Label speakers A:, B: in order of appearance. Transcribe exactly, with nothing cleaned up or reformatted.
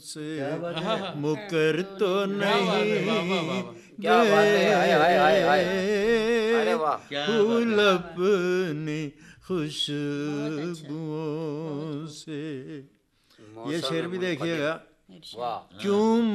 A: से मुकर तो नहीं
B: क्या बात है, हाय हाय हाय हाय, अरे वाह,
A: फूल अपनी खुशबुओं से। ये शेर भी देखिएगा।
B: वाह,
A: क्यों